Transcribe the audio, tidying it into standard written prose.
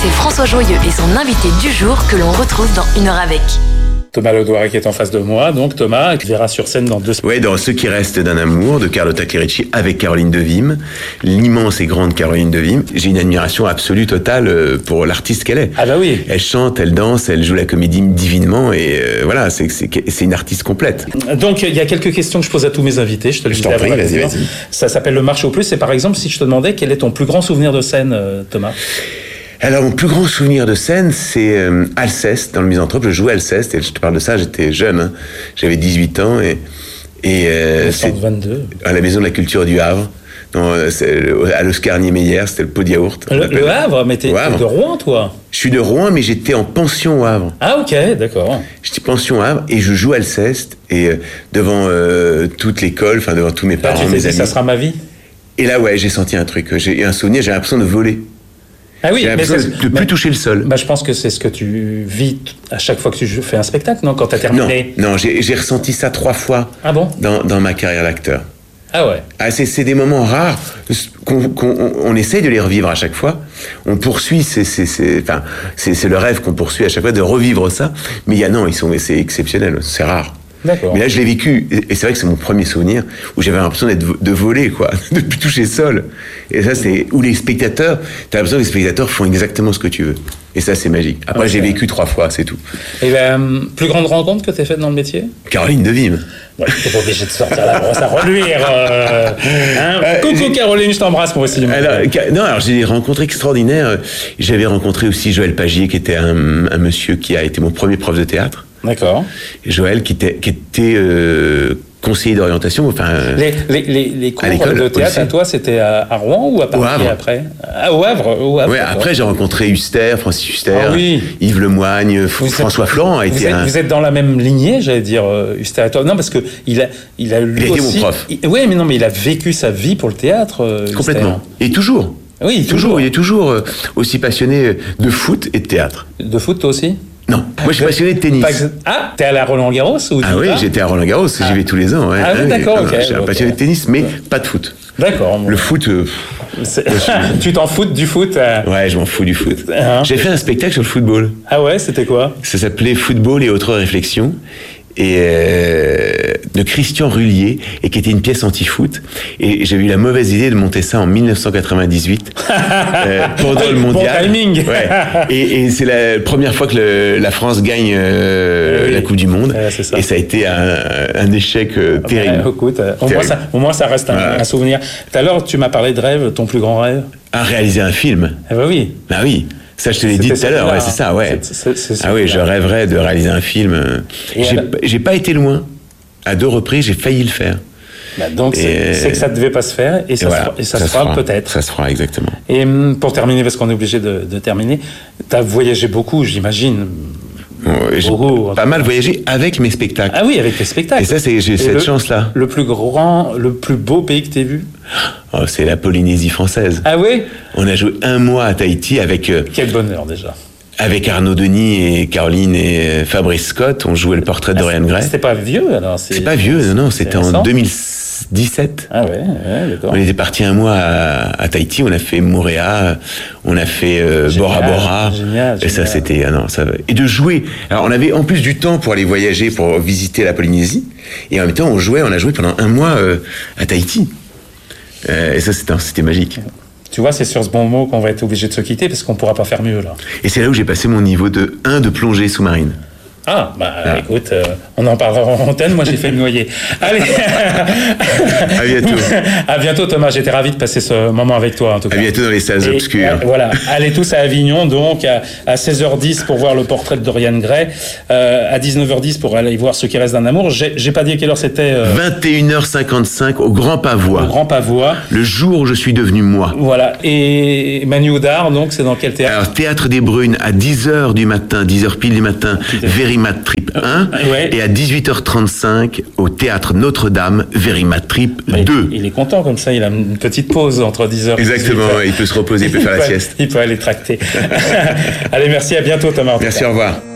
C'est François Joyeux et son invité du jour que l'on retrouve dans Une heure avec. Thomas Lodoiré qui est en face de moi, donc Thomas qui verra sur scène dans 2 semaines. Oui, dans Ce qui reste d'un amour de Carlotta Clerici avec Caroline Devim, l'immense et grande Caroline Devim. J'ai une admiration absolue totale pour l'artiste qu'elle est. Ah bah oui. Elle chante, elle danse, elle joue la comédie divinement et voilà, c'est une artiste complète. Donc il y a quelques questions que je pose à tous mes invités, je te le dis. Je t'en prie, vas-y. Ça s'appelle le marché au plus, et par exemple si je te demandais quel est ton plus grand souvenir de scène, Thomas? Alors, mon plus grand souvenir de scène, c'est Alceste, dans le Misanthrope. Je jouais Alceste, et je te parle de ça, j'étais jeune, hein. J'avais 18 ans, et c'est 22. À la Maison de la Culture du Havre, à l'Oscar Niemeyer, c'était le pot de yaourt. Le Havre, mais t'es de Rouen, toi? Je suis de Rouen, mais j'étais en pension au Havre. Ah ok, d'accord. J'étais pension au Havre, et je joue Alceste, et devant toute l'école, enfin devant tous mes parents, tu t'es mes dit, amis. ça sera ma vie? Et là, ouais, j'ai senti un truc, j'ai eu un souvenir, j'ai l'impression de voler. Ah oui, j'ai l'impression de plus toucher le sol. Bah, je pense que c'est ce que tu vis à chaque fois que tu fais un spectacle, non? Quand tu as terminé. Non, j'ai ressenti ça 3 fois dans ma carrière d'acteur. Ah ouais. Ah, c'est des moments rares qu'on essaye de les revivre à chaque fois. On poursuit, c'est le rêve qu'on poursuit à chaque fois, de revivre ça. Mais c'est exceptionnel, c'est rare. D'accord. Mais là, je l'ai vécu, et c'est vrai que c'est mon premier souvenir où j'avais l'impression de voler, quoi, de plus toucher le sol. Et ça, c'est où les spectateurs, t'as l'impression que les spectateurs font exactement ce que tu veux. Et ça, c'est magique. Après, j'ai vécu 3 fois, c'est tout. Et la plus grande rencontre que t'aies faite dans le métier? Caroline Devim. Ouais, t'es pas obligé de sortir la brosse à reluire. Coucou Caroline, je t'embrasse moi aussi. Alors j'ai des rencontres extraordinaires. J'avais rencontré aussi Joël Pagier, qui était un monsieur qui a été mon premier prof de théâtre. D'accord. Joël qui était conseiller d'orientation, enfin les cours de théâtre à toi, c'était à Rouen ou à Paris après? Au Havre. Ouais, après j'ai rencontré Huster, Francis Huster, Yves Lemoigne, François Florent a été Vous êtes dans la même lignée, j'allais dire, Huster et toi. Non, parce que il a lui été aussi, mon prof. Oui, mais non, mais il a vécu sa vie pour le théâtre. Complètement. Huster. Et toujours. Oui, toujours. Il est toujours aussi passionné de foot et de théâtre. De foot, toi aussi? Non, moi je suis passionné de tennis. T'es allé à Roland-Garros ou oui, j'étais à Roland-Garros, j'y vais tous les ans. Ouais. Ah oui, d'accord, ok. Je suis un passionné de tennis, mais pas de foot. D'accord. Le foot... Tu t'en fous du foot? Ouais, je m'en fous du foot. J'ai fait un spectacle sur le football. Ah ouais, c'était quoi? Ça s'appelait Football et autres réflexions. Et de Christian Rullier, et qui était une pièce anti-foot. Et j'avais eu la mauvaise idée de monter ça en 1998 pendant le mondial. Bon timing. Ouais. Et c'est la première fois que la France gagne la Coupe du Monde. C'est ça. Et ça a été un échec terrible. Écoute, au moins ça reste un souvenir. Tout à l'heure, tu m'as parlé de rêve, ton plus grand rêve? Réaliser un film. Ah bah oui. Bah oui. Ça, je te l'ai dit tout à l'heure, ouais, c'est ça, ouais. Je rêverais de réaliser un film. J'ai pas été loin. À 2 reprises, j'ai failli le faire. Bah donc, c'est que ça ne devait pas se faire, et ça se fera peut-être. Ça se fera, exactement. Et pour terminer, parce qu'on est obligé de terminer, tu as voyagé beaucoup, j'imagine. J'ai pas mal voyagé avec mes spectacles. Ah oui, avec tes spectacles. Et ça, j'ai cette chance-là. Le plus beau pays que tu aies vu? C'est la Polynésie française. Ah oui? On a joué 1 mois à Tahiti avec... Quel bonheur, déjà. Avec Arnaud Denis et Caroline et Fabrice Scott, on jouait le portrait de Dorian Gray. C'était pas vieux, alors? C'est pas vieux, non, c'était en 2017. Ah ouais, d'accord. On était partis 1 mois à Tahiti, on a fait Moorea, on a fait Bora Bora. Génial. Et ça, c'était... Et de jouer. Alors, on avait en plus du temps pour aller voyager, pour visiter la Polynésie. Et en même temps, on a joué pendant 1 mois à Tahiti. Et ça, c'était magique. Tu vois, c'est sur ce bon mot qu'on va être obligé de se quitter, parce qu'on pourra pas faire mieux, là. Et c'est là où j'ai passé mon niveau de 1 de plongée sous-marine. Ah, écoute, on en parlera en antenne, moi j'ai fait me noyer. Allez. À bientôt. À bientôt Thomas, j'étais ravi de passer ce moment avec toi en tout cas. À bientôt dans les salles obscures. Voilà, allez tous à Avignon donc à 16h10 pour voir le portrait de Dorian Gray, à 19h10 pour aller voir Ce qui reste d'un amour. J'ai pas dit à quelle heure c'était. 21h55 au Grand Pavois. Au Grand Pavois. Le jour où je suis devenu moi. Voilà, et Manu Oudard, donc c'est dans quel théâtre? Alors Théâtre des Brunes à 10h du matin, 10h pile du matin, Verimat Trip 1, et à 18h35 au Théâtre Notre-Dame, Verimat Trip 2. Il est content comme ça, il a une petite pause entre 10h. Exactement, il peut se reposer, il peut faire la sieste. Il peut aller tracter. Allez, merci, à bientôt Thomas. Merci, au revoir.